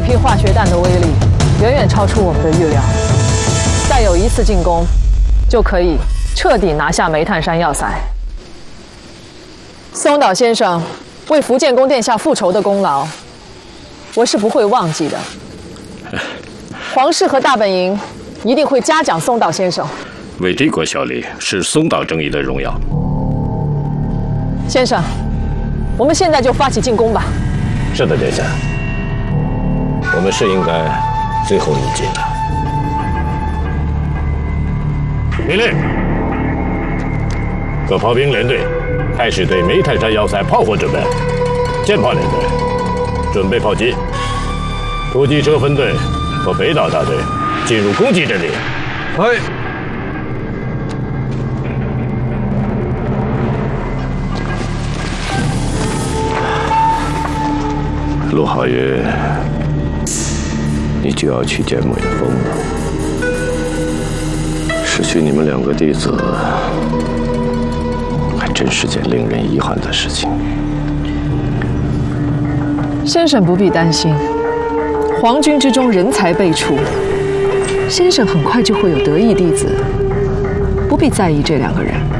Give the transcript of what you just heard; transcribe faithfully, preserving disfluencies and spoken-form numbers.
批化学弹的威力远远超出我们的预料，再有一次进攻，就可以彻底拿下煤炭山要塞。松岛先生为福建宫殿下复仇的功劳，我是不会忘记的。皇室和大本营一定会嘉奖松岛先生。 为帝国效力是松岛正义的荣耀。 先生，我们现在就发起进攻吧。 是的，殿下。我们是应该最后一击了。命令，各炮兵连队开始对煤炭山要塞炮火准备。舰炮连队准备炮击，突击车分队和北岛大队进入攻击阵地。 哎。 陆浩云，你就要去见沐远峰了。失去你们两个弟子，还真是件令人遗憾的事情。 先生不必担心，皇军之中人才辈出，先生很快就会有得意弟子，不必在意这两个人。